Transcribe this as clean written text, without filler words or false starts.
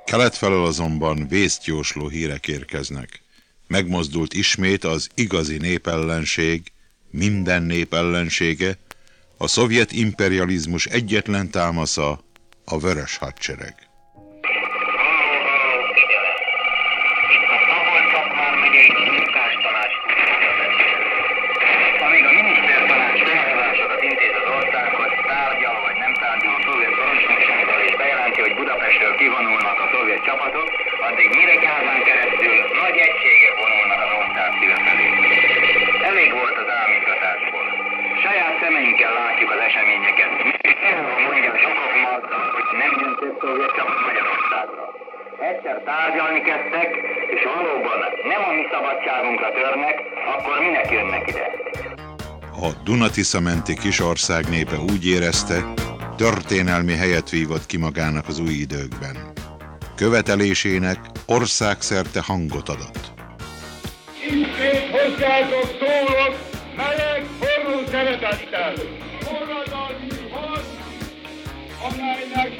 Kelet felől azonban vésztjósló hírek érkeznek. Megmozdult ismét az igazi népellenség, minden nép ellensége, a szovjet imperializmus egyetlen támasza, a Vörös Hadsereg. Amíg a minisztertanács felhívásokat intéz az országhoz, tárgyal vagy nem tárgyal a szovjet parancsnoksággal és bejelenti, hogy Budapestről kivonulnak a szovjet csapatok, addig Nyíregyházán keresztül nagy egységek vonulnak az ország szíve felé. Elég volt az ámítgatásból. Saját szemeinkkel látjuk az eseményeket. Erről mondja sokak Marta, hogy nem jön több szovjet csapat Magyarországra. Egyszer tárgyalni kezdtek, és valóban nem a mi szabadságunkra törnek, akkor minek jönnek ide? A Duna-Tisza menti kisország népe úgy érezte, történelmi helyet vívott ki magának az új időkben. Követelésének országszerte hangot adott. Ismét hozzátok szólok, meleg, forró szeretettel! Forradalmi harc, amelynek